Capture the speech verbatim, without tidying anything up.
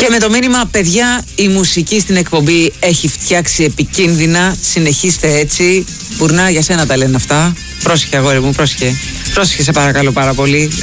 Και με το μήνυμα, παιδιά, η μουσική στην εκπομπή έχει φτιάξει επικίνδυνα. Συνεχίστε έτσι. Μπουρνά, για σένα τα λένε αυτά. Πρόσεχε, αγόρι μου, πρόσεχε. Πρόσεχε, σε παρακαλώ πάρα πολύ.